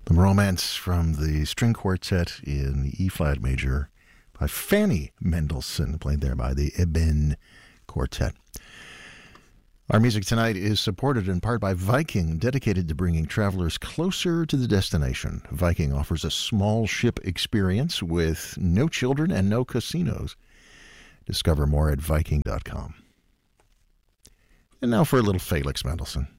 The Romance from the String Quartet in the E-flat major by Fanny Mendelssohn, played there by the Eben Quartet. Our music tonight is supported in part by Viking, dedicated to bringing travelers closer to the destination. Viking offers a small ship experience with no children and no casinos. Discover more at Viking.com. And now for a little Felix Mendelssohn.